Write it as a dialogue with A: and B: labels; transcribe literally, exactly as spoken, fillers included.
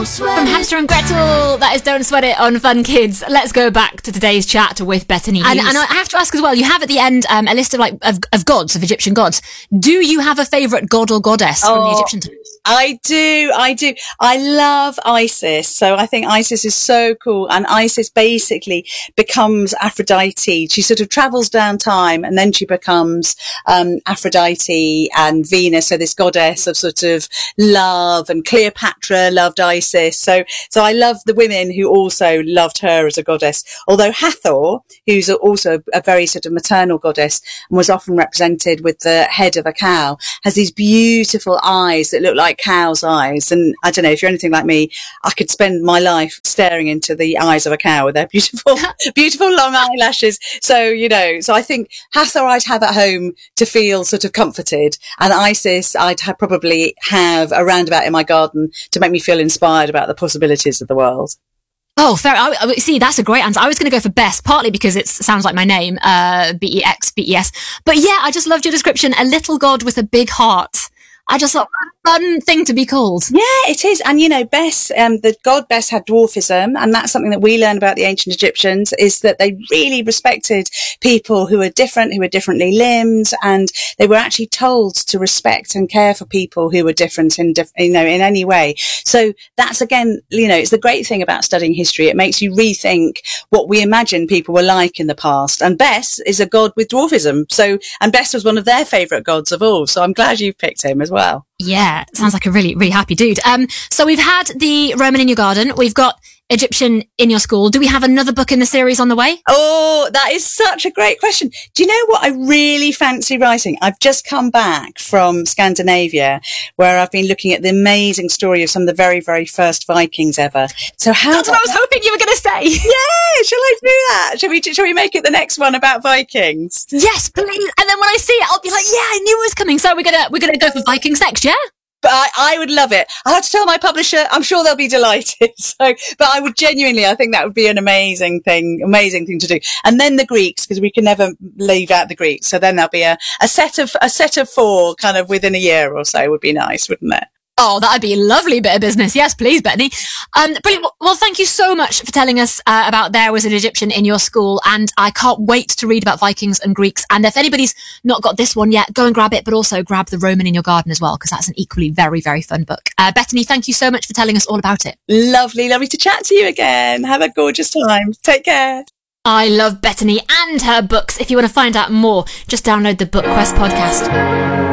A: Don't Sweat
B: From
A: It.
B: Hamster and Gretel, that is Don't Sweat It on Fun Kids. Let's go back to today's chat with Bethany
C: And,
B: Hughes.
C: and I have to ask as well, you have at the end um, a list of like of, of gods, of Egyptian gods. Do you have a favourite god or goddess from the
D: Oh,
C: Egyptian times?
D: I do, I do. I love Isis. So I think Isis is so cool. And Isis basically becomes Aphrodite. She sort of travels down time and then she becomes um, Aphrodite and Venus. So this goddess of sort of love, and Cleopatra loved Isis. So, so I love the women who also loved her as a goddess. Although Hathor, who's also a very sort of maternal goddess and was often represented with the head of a cow, has these beautiful eyes that look like cow's eyes. And I don't know, if you're anything like me, I could spend my life staring into the eyes of a cow with their beautiful, beautiful long eyelashes. So, you know, so I think Hathor I'd have at home to feel sort of comforted, and Isis I'd have probably have around about in my garden to make me feel inspired about the possibilities of the world.
C: Oh, fair. I, I, see, that's a great answer. I was going to go for Bess, partly because it sounds like my name, uh, B E X, B E S. But yeah, I just loved your description. A little god with a big heart. I just thought, what a fun thing to be called.
D: Yeah, it is. And, you know, Bess, um, the god Bess had dwarfism. And that's something that we learn about the ancient Egyptians, is that they really respected people who were different, who were differently limbed. And they were actually told to respect and care for people who were different in, diff- you know, in any way. So that's, again, you know, it's the great thing about studying history. It makes you rethink what we imagine people were like in the past. And Bess is a god with dwarfism. So, and Bess was one of their favourite gods of all. So I'm glad you've picked him as well.
C: Yeah, sounds like a really, really happy dude. Um, so we've had the Roman in your garden. We've got Egyptian in your school. Do we have another book in the series on the way?
D: Oh, that is such a great question. Do you know what I really fancy writing? I've just come back from Scandinavia, where I've been looking at the amazing story of some of the very, very first Vikings ever. So how
C: That's what I was hoping you were going to say.
D: Yeah, shall I do that? Shall we, shall we make it the next one about Vikings?
C: Yes, please. And then when I see it, I'll be like, yeah, I knew it was coming. So we're gonna we're gonna go for Vikings next, yeah?
D: But I, I would love it. I have to tell my publisher, I'm sure they'll be delighted. So, but I would genuinely, I think that would be an amazing thing, amazing thing to do. And then the Greeks, because we can never leave out the Greeks. So then there'll be a, a set of, a set of four kind of within a year or so would be nice, wouldn't it?
C: Oh, that'd be a lovely bit of business. Yes, please, Bethany. Um, brilliant. Well, thank you so much for telling us uh, about There Was an Egyptian in your school. And I can't wait to read about Vikings and Greeks. And if anybody's not got this one yet, go and grab it, but also grab The Roman in Your Garden as well, because that's an equally very, very fun book. Uh, Bethany, thank you so much for telling us all about it.
D: Lovely, lovely to chat to you again. Have a gorgeous time. Take care.
B: I love Bethany and her books. If you want to find out more, just download the BookQuest podcast.